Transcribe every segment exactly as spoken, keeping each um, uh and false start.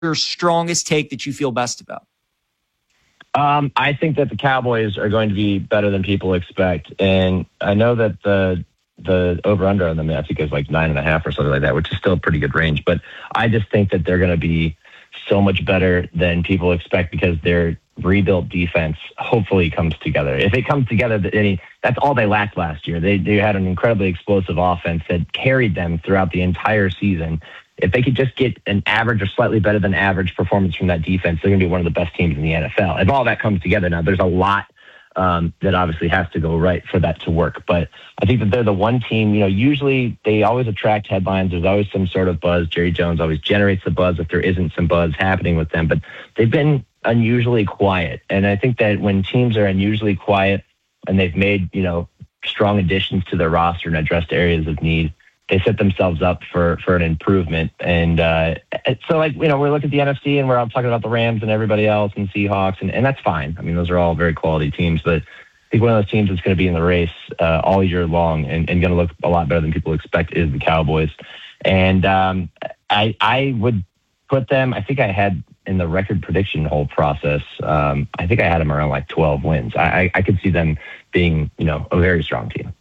your strongest take that you feel best about? Um, I think that the Cowboys are going to be better than people expect. And I know that the the over-under on them, I think, is like nine and a half or something like that, which is still a pretty good range. But I just think that they're going to be so much better than people expect because their rebuilt defense hopefully comes together. If it comes together, that's all they lacked last year. They, they had an incredibly explosive offense that carried them throughout the entire season. If they could just get an average or slightly better than average performance from that defense, they're going to be one of the best teams in the N F L. If all that comes together, now there's a lot um, that obviously has to go right for that to work. But I think that they're the one team, you know, usually they always attract headlines. There's always some sort of buzz. Jerry Jones always generates the buzz if there isn't some buzz happening with them. But they've been unusually quiet. And I think that when teams are unusually quiet and they've made, you know, strong additions to their roster and addressed areas of need, they set themselves up for, for an improvement. And uh, so, like, you know, we look at the N F C and we're all talking about the Rams and everybody else and Seahawks, and, and that's fine. I mean, those are all very quality teams. But I think one of those teams that's going to be in the race uh, all year long and, and going to look a lot better than people expect is the Cowboys. And um, I, I would put them, I think I had in the record prediction whole process, um, I think I had them around like twelve wins. I, I, I could see them being, you know, a very strong team.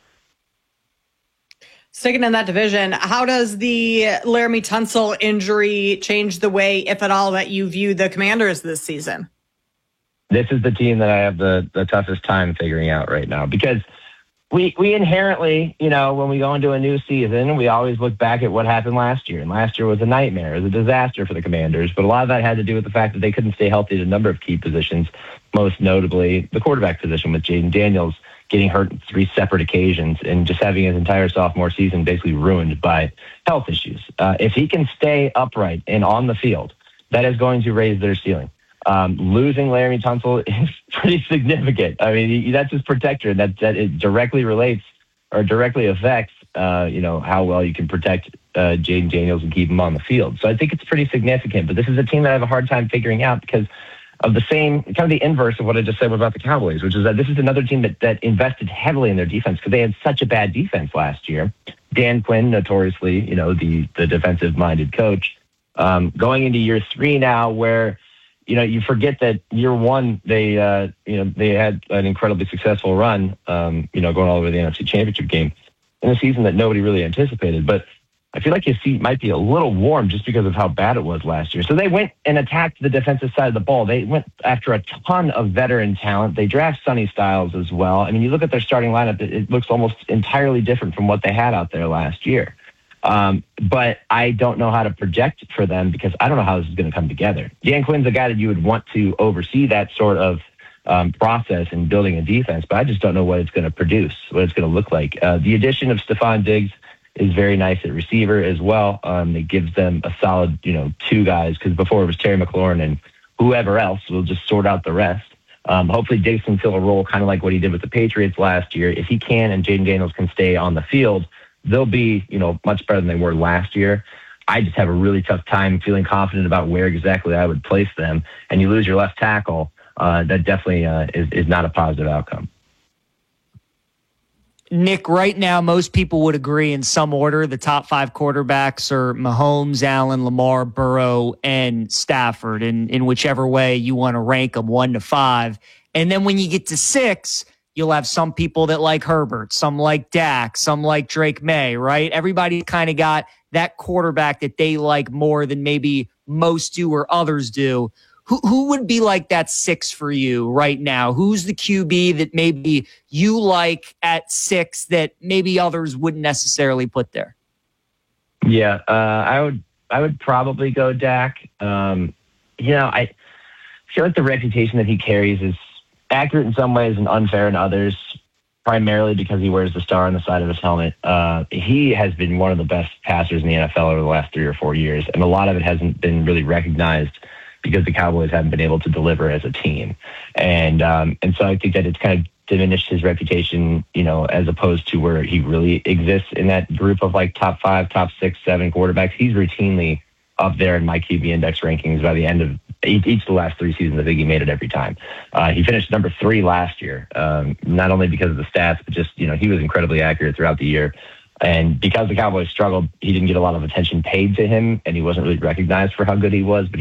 Sticking in that division, how does the Laremy Tunsil injury change the way, if at all, that you view the Commanders this season? This is the team that I have the, the toughest time figuring out right now because we we inherently, you know, when we go into a new season, we always look back at what happened last year. And last year was a nightmare. It was a disaster for the Commanders. But a lot of that had to do with the fact that they couldn't stay healthy at a number of key positions, most notably the quarterback position with Jaden Daniels getting hurt three separate occasions and just having his entire sophomore season basically ruined by health issues. Uh, if he can stay upright and on the field, that is going to raise their ceiling. Um, losing Laremy Tunsil is pretty significant. I mean, that's his protector. That that it directly relates or directly affects, uh, you know, how well you can protect uh, Jaden Daniels and keep him on the field. So I think it's pretty significant. But this is a team that I have a hard time figuring out because of the same, kind of the inverse of what I just said about the Cowboys, which is that this is another team that, that invested heavily in their defense because they had such a bad defense last year. Dan Quinn, notoriously, you know, the, the defensive-minded coach, um, going into year three now where, you know, you forget that year one, they, uh, you know, they had an incredibly successful run, um, you know, going all the way to the N F C Championship game in a season that nobody really anticipated. But I feel like his seat might be a little warm just because of how bad it was last year. So they went and attacked the defensive side of the ball. They went after a ton of veteran talent. They draft Sonny Styles as well. I mean, you look at their starting lineup, it looks almost entirely different from what they had out there last year. Um, but I don't know how to project for them because I don't know how this is going to come together. Dan Quinn's a guy that you would want to oversee that sort of um, process in building a defense, but I just don't know what it's going to produce, what it's going to look like. Uh, the addition of Stephon Diggs is very nice at receiver as well. Um, it gives them a solid, you know, two guys because before it was Terry McLaurin and whoever else will just sort out the rest. Um, hopefully Diggs can fill a role kind of like what he did with the Patriots last year. If he can and Jaden Daniels can stay on the field, they'll be, you know, much better than they were last year. I just have a really tough time feeling confident about where exactly I would place them. And you lose your left tackle, uh, that definitely uh, is, is not a positive outcome. Nick, right now, most people would agree in some order the top five quarterbacks are Mahomes, Allen, Lamar, Burrow, and Stafford, in, in whichever way you want to rank them, one to five. And then when you get to six, you'll have some people that like Herbert, some like Dak, some like Drake May, right? Everybody kind of got that quarterback that they like more than maybe most do or others do. Who who would be like that six for you right now? Who's the Q B that maybe you like at six that maybe others wouldn't necessarily put there? Yeah, uh, I would I would probably go Dak. Um, you know, I feel like the reputation that he carries is accurate in some ways and unfair in others, primarily because he wears the star on the side of his helmet. Uh, he has been one of the best passers in the N F L over the last three or four years, and a lot of it hasn't been really recognized because the Cowboys haven't been able to deliver as a team. And um, and so I think that it's kind of diminished his reputation, you know, as opposed to where he really exists in that group of like top five, top six, seven quarterbacks. He's routinely up there in my Q B index rankings by the end of each, each of the last three seasons. I think he made it every time. Uh, he finished number three last year, um, not only because of the stats, but just, you know, he was incredibly accurate throughout the year. And because the Cowboys struggled, he didn't get a lot of attention paid to him, and he wasn't really recognized for how good he was. But